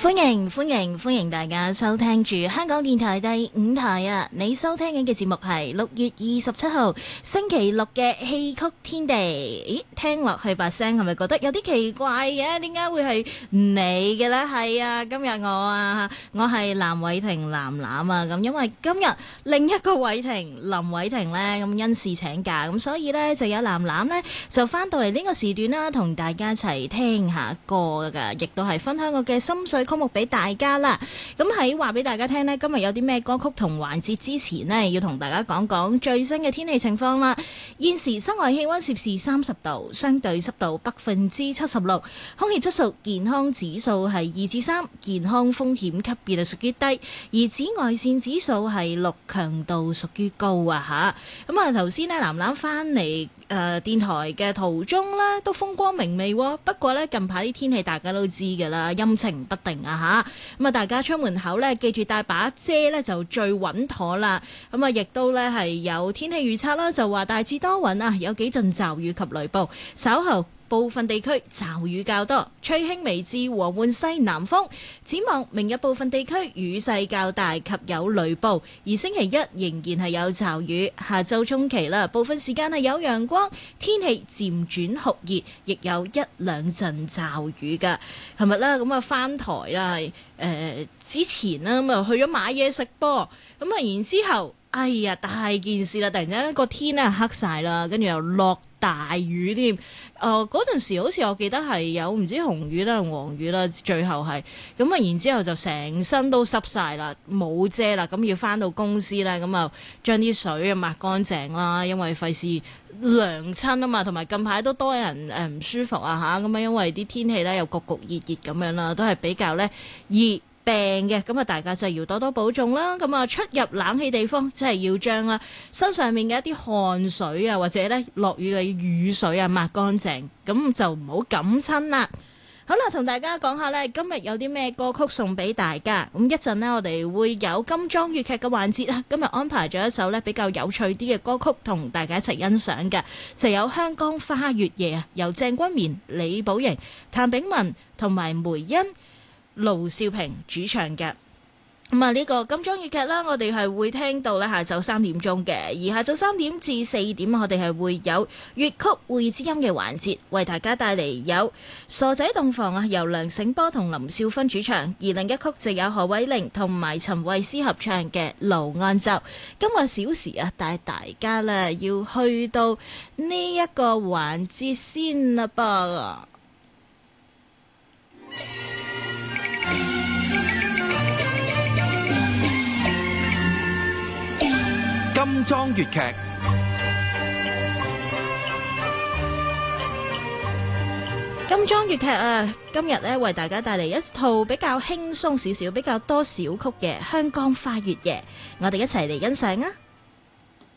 歡迎大家收聽住香港電台第5台啊！你收聽緊嘅節目係6月27號星期六嘅戲曲天地。咦，聽落去把聲係咪覺得有啲奇怪嘅？點解會係你嘅呢？係啊，今日我係藍偉婷藍啊！咁因為今日另一個偉婷林偉婷呢，咁因事請假，咁所以呢就有藍呢就翻到嚟呢個時段啦，同大家一齊聽下歌噶，亦都係分享我嘅心水曲目俾大家啦。咁喺話俾大家聽呢，今日有啲咩歌曲同環節之前呢，要同大家講講最新嘅天氣情況啦。現時室外氣溫攝氏30度，相對濕度76%，空氣質素健康指數係2至3，健康風險級別係屬於低，而紫外線指數係6，強度屬於高啊吓。咁啊頭先呢，藍翻嚟電台嘅途中呢都風光明媚喎，不過呢，近排啲天氣大家都知㗎啦，陰晴不定啊吓。咁啊大家出門口呢，記住帶把遮呢就最穩妥啦。咁啊亦都呢係有天氣預測啦，就話大致多雲啊，有幾陣驟雨及雷暴，稍後部分地區驟雨較多，吹輕微至和緩西南風。展望明日部分地區雨勢較大及有雷暴，而星期一仍然係有驟雨。下週中期啦，部分時間係有陽光，天氣漸轉酷熱，亦有1-2陣驟雨㗎。琴日啦，咁啊翻台啦，之前啦咁啊去咗買嘢食噃，咁啊然之後，哎呀大件事啦！突然間個天咧黑晒啦，跟住又落大雨添。嗰陣時好似我記得係有唔知紅雨啦、黃雨啦，最後係咁啊。然之後就成身都濕晒啦，冇遮啦，咁要翻到公司咧，咁啊將啲水啊抹乾淨啦，因為費事涼親啊嘛。同埋近排都多人唔舒服啊吓，咁啊因為啲天氣咧又焗焗熱熱咁樣啦，都係比較咧熱病嘅，咁啊大家真係要多多保重啦。咁啊出入冷氣地方真係要將啦身上面嘅一啲汗水啊，或者咧落雨嘅雨水啊抹乾淨，咁就唔好感親啦。好啦，同大家講下呢，今日有啲咩歌曲送俾大家。咁一陣呢，我哋會有金裝粵劇嘅環節啊。今日安排咗一首呢比較有趣啲嘅歌曲，同大家一齊欣賞嘅，就有《香江花月夜》啊，由鄭君綿、李寶瑩、譚炳文同埋梅欣、盧少平主唱嘅。咁啊呢個金裝粵劇啦，我哋係會聽到咧下晝3點鐘嘅，而下晝3點至4點我哋係會有粵曲會之音嘅環節，為大家帶嚟有傻仔洞房啊，由梁醒波同林少芬主唱，而另一曲就有何偉玲同埋陳慧思合唱嘅《盧安洲》。今個小時啊，帶大家咧要去到呢一個環節先啦噃。 金裝粵劇， 金裝粵劇啊！今日咧為大家帶嚟一套比較輕鬆少少、比較多小曲嘅《香江花月夜》，我哋一齊嚟欣賞啊！